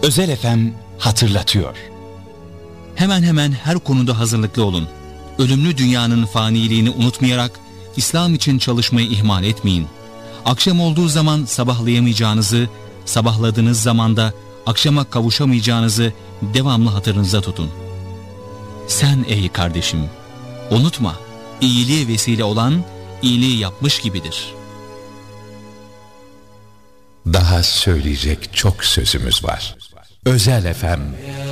Özel FM hatırlatıyor. Hemen hemen her konuda hazırlıklı olun. Ölümlü dünyanın faniliğini unutmayarak İslam için çalışmayı ihmal etmeyin. Akşam olduğu zaman sabahlayamayacağınızı, sabahladığınız zaman da akşama kavuşamayacağınızı devamlı hatırınıza tutun. Sen ey kardeşim, unutma, iyiliğe vesile olan iyiliği yapmış gibidir. Daha söyleyecek çok sözümüz var. Özel FM